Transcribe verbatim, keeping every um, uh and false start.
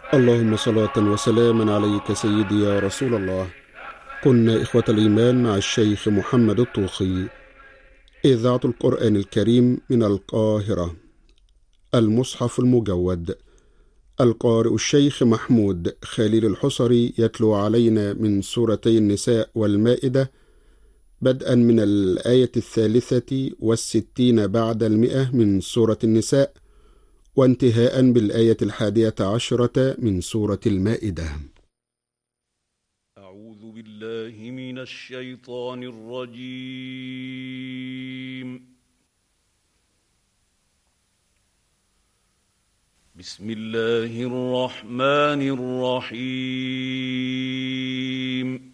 اللهم صلاة وسلاما عليك سيدي يا رسول الله. كنا إخوة الإيمان مع الشيخ محمد الطوخي، إذاعة القرآن الكريم من القاهرة. المصحف المجود. القارئ الشيخ محمود خليل الحصري يتلو علينا من سورتي النساء والمائدة، بدءا من الآية الثالثة والستين بعد المئة من سورة النساء، وانتهاء بالآية الحادية عشرة من سورة المائدة. أعوذ بالله من الشيطان الرجيم. بسم الله الرحمن الرحيم.